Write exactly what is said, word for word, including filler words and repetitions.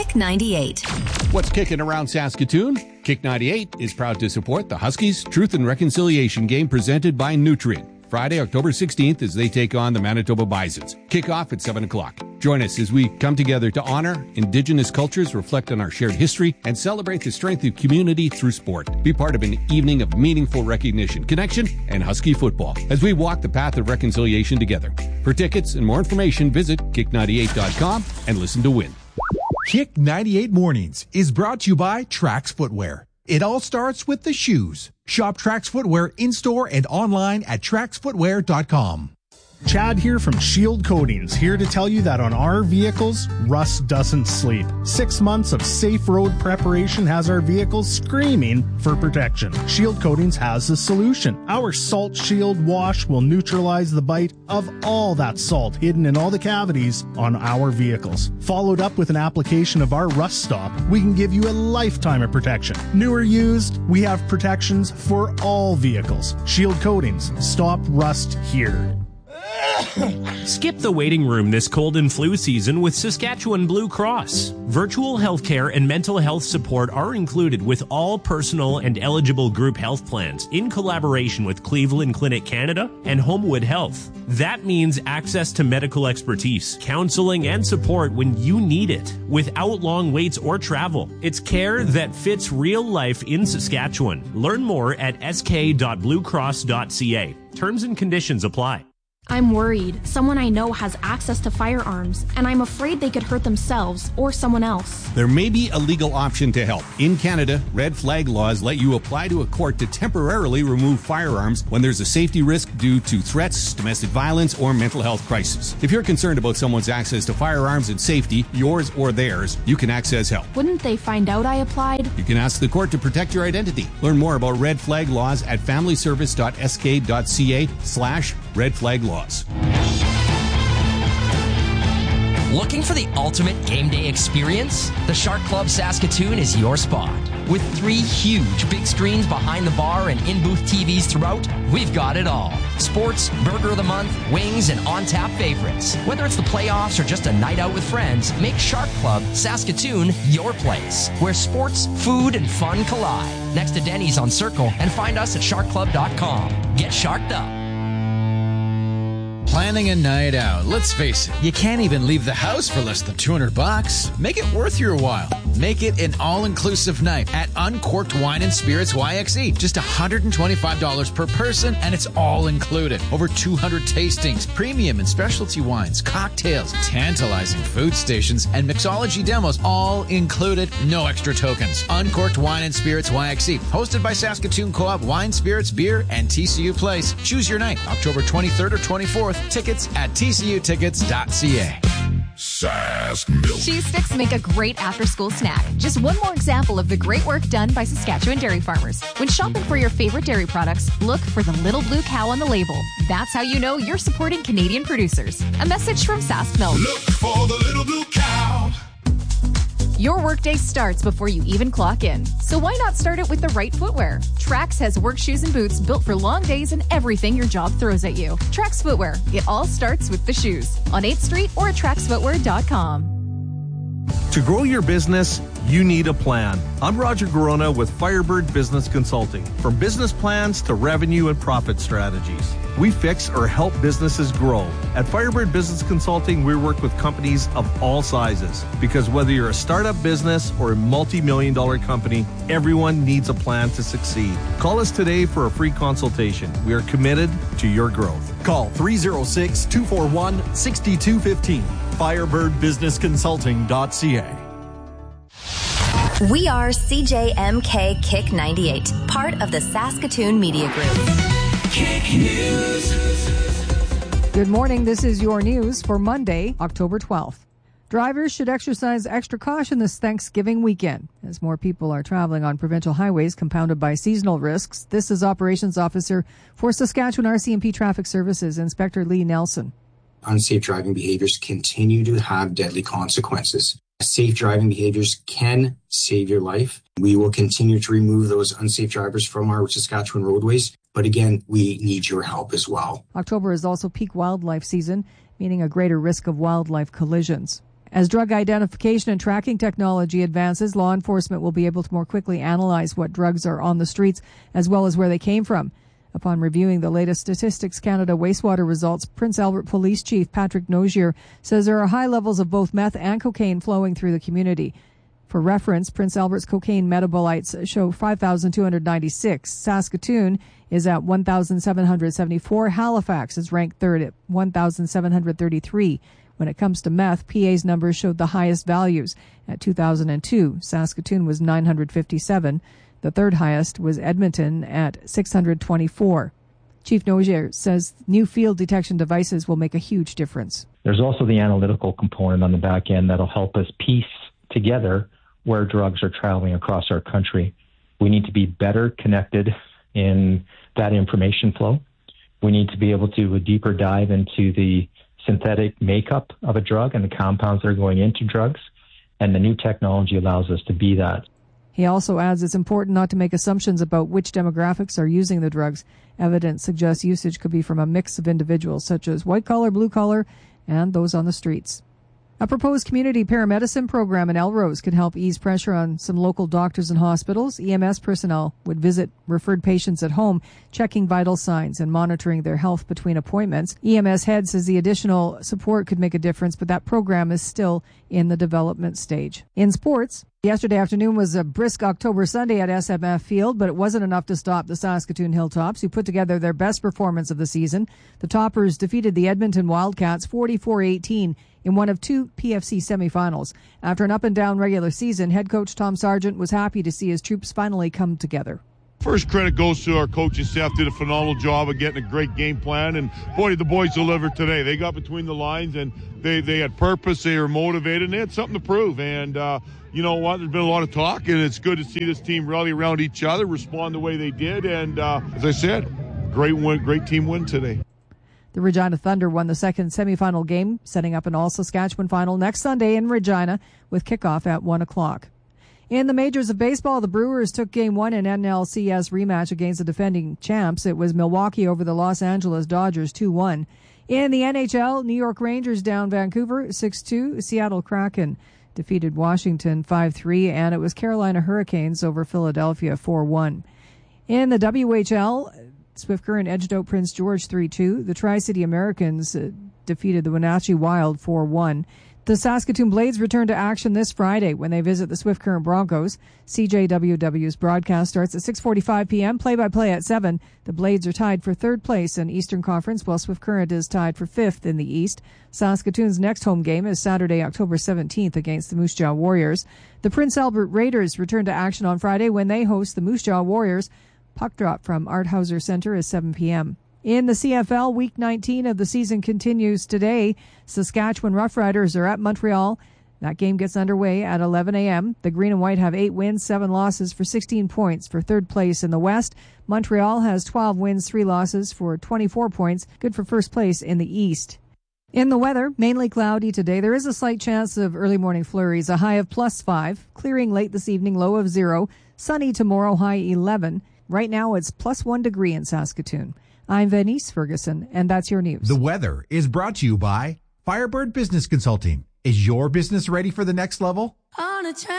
Kick ninety-eight. What's kicking around Saskatoon? Kick ninety-eight is proud to support the Huskies Truth and Reconciliation game presented by Nutrien. Friday, October sixteenth, as they take on the Manitoba Bisons. Kickoff at seven o'clock. Join us as we come together to honor Indigenous cultures, reflect on our shared history, and celebrate the strength of community through sport. Be part of an evening of meaningful recognition, connection, and Husky football as we walk the path of reconciliation together. For tickets and more information, visit kick ninety-eight dot com and listen to win. Kick ninety-eight Mornings is brought to you by Trax Footwear. It all starts with the shoes. Shop Trax Footwear in-store and online at trax footwear dot com. Chad here from Shield Coatings, here to tell you that on our vehicles, rust doesn't sleep. Six months of safe road preparation has our vehicles screaming for protection. Shield Coatings has the solution. Our Salt Shield wash will neutralize the bite of all that salt hidden in all the cavities on our vehicles. Followed up with an application of our Rust Stop, we can give you a lifetime of protection. New or used, we have protections for all vehicles. Shield Coatings, stop rust here. Skip the waiting room this cold and flu season with Saskatchewan Blue Cross. Virtual healthcare and mental health support are included with all personal and eligible group health plans in collaboration with Cleveland Clinic Canada and Homewood Health. That means access to medical expertise, counseling, and support when you need it without long waits or travel. It's care that fits real life in Saskatchewan. Learn more at s k dot blue cross dot c a. Terms and conditions apply. I'm worried. Someone I know has access to firearms, and I'm afraid they could hurt themselves or someone else. There may be a legal option to help. In Canada, red flag laws let you apply to a court to temporarily remove firearms when there's a safety risk due to threats, domestic violence, or mental health crisis. If you're concerned about someone's access to firearms and safety, yours or theirs, you can access help. Wouldn't they find out I applied? You can ask the court to protect your identity. Learn more about red flag laws at family service dot s k dot c a slash red flag laws. Looking for the ultimate game day experience? The Shark Club Saskatoon is your spot. With three huge big screens behind the bar and in-booth T Vs throughout, we've got it all. Sports, Burger of the Month, wings, and on-tap favorites. Whether it's the playoffs or just a night out with friends, make Shark Club Saskatoon your place, where sports, food, and fun collide. Next to Denny's on Circle, and find us at shark club dot com. Get sharked up. Planning a night out. Let's face it, you can't even leave the house for less than two hundred bucks. Make it worth your while. Make it an all-inclusive night at Uncorked Wine and Spirits Y X E. Just one hundred twenty-five dollars per person, and it's all included. Over two hundred tastings, premium and specialty wines, cocktails, tantalizing food stations, and mixology demos, all included. No extra tokens. Uncorked Wine and Spirits Y X E. Hosted by Saskatoon Co-op Wine, Spirits, Beer, and T C U Place. Choose your night, October twenty-third or twenty-fourth. Tickets at t c u tickets dot c a. Sask Milk. Cheese sticks make a great after-school snack. Just one more example of the great work done by Saskatchewan dairy farmers. When shopping for your favorite dairy products, look for the little blue cow on the label. That's how you know you're supporting Canadian producers. A message from Sask Milk. Look for the little blue cow. Your workday starts before you even clock in. So why not start it with the right footwear? Trax has work shoes and boots built for long days and everything your job throws at you. Trax Footwear. It all starts with the shoes. On eighth street or at trax footwear dot com. To grow your business, you need a plan. I'm Roger Garona with Firebird Business Consulting. From business plans to revenue and profit strategies, we fix or help businesses grow. At Firebird Business Consulting, we work with companies of all sizes, because whether you're a startup business or a multi-million dollar company, everyone needs a plan to succeed. Call us today for a free consultation. We are committed to your growth. Call three oh six, two four one, six two one five. firebird business consulting dot c a. We are C J M K Kick ninety-eight, part of the Saskatoon Media Group. Kick News. Good morning. This is your news for Monday, October twelfth. Drivers should exercise extra caution this Thanksgiving weekend as more people are traveling on provincial highways compounded by seasonal risks. This is Operations Officer for Saskatchewan R C M P Traffic Services, Inspector Lee Nelson. Unsafe driving behaviors continue to have deadly consequences. Safe driving behaviors can save your life. We will continue to remove those unsafe drivers from our Saskatchewan roadways. But again, we need your help as well. October is also peak wildlife season, meaning a greater risk of wildlife collisions. As drug identification and tracking technology advances, law enforcement will be able to more quickly analyze what drugs are on the streets as well as where they came from. Upon reviewing the latest Statistics Canada wastewater results, Prince Albert Police Chief Patrick Nogier says there are high levels of both meth and cocaine flowing through the community. For reference, Prince Albert's cocaine metabolites show five thousand two hundred ninety-six. Saskatoon is at one thousand seven hundred seventy-four. Halifax is ranked third at one thousand seven hundred thirty-three. When it comes to meth, P A's numbers showed the highest values. At two thousand two, Saskatoon was nine hundred fifty-seven. The third highest was Edmonton at six hundred twenty-four. Chief Nogier says new field detection devices will make a huge difference. There's also the analytical component on the back end that'll help us piece together where drugs are traveling across our country. We need to be better connected in that information flow. We need to be able to do a deeper dive into the synthetic makeup of a drug and the compounds that are going into drugs, and the new technology allows us to be that. He also adds it's important not to make assumptions about which demographics are using the drugs. Evidence suggests usage could be from a mix of individuals, such as white-collar, blue-collar, and those on the streets. A proposed community paramedicine program in Elrose could help ease pressure on some local doctors and hospitals. E M S personnel would visit referred patients at home, checking vital signs and monitoring their health between appointments. E M S head says the additional support could make a difference, but that program is still in the development stage. In sports, yesterday afternoon was a brisk October Sunday at S M F Field, but it wasn't enough to stop the Saskatoon Hilltops, who put together their best performance of the season. The Toppers defeated the Edmonton Wildcats forty-four eighteen in one of two P F C semifinals. After an up-and-down regular season, head coach Tom Sargent was happy to see his troops finally come together. First credit goes to our coaching staff. Did a phenomenal job of getting a great game plan, and boy, the boys delivered today. They got between the lines, and they, they had purpose, they were motivated, and they had something to prove. And uh, you know what? There's been a lot of talk, and it's good to see this team rally around each other, respond the way they did, and uh, as I said, great win, great team win today. The Regina Thunder won the second semifinal game, setting up an all-Saskatchewan final next Sunday in Regina with kickoff at one o'clock. In the majors of baseball, the Brewers took game one in N L C S rematch against the defending champs. It was Milwaukee over the Los Angeles Dodgers two one. In the N H L, New York Rangers down Vancouver six two. Seattle Kraken defeated Washington five three, and it was Carolina Hurricanes over Philadelphia four one. In the W H L, Swift Current edged out Prince George three two. The Tri-City Americans uh, defeated the Wenatchee Wild four one. The Saskatoon Blades return to action this Friday when they visit the Swift Current Broncos. C J W W's broadcast starts at six forty-five p.m., play-by-play at seven. The Blades are tied for third place in Eastern Conference, while Swift Current is tied for fifth in the East. Saskatoon's next home game is Saturday, October seventeenth against the Moose Jaw Warriors. The Prince Albert Raiders return to action on Friday when they host the Moose Jaw Warriors. Puck drop from Art Hauser Center is seven p.m. In the C F L, Week nineteen of the season continues today. Saskatchewan Roughriders are at Montreal. That game gets underway at eleven a.m. The Green and White have eight wins, seven losses for sixteen points for third place in the West. Montreal has twelve wins, three losses for twenty-four points, good for first place in the East. In the weather, mainly cloudy today. There is a slight chance of early morning flurries, a high of plus five. Clearing late this evening, low of zero. Sunny tomorrow, high eleven. Right now, it's plus one degree in Saskatoon. I'm Venice Ferguson, and that's your news. The weather is brought to you by Firebird Business Consulting. Is your business ready for the next level? On a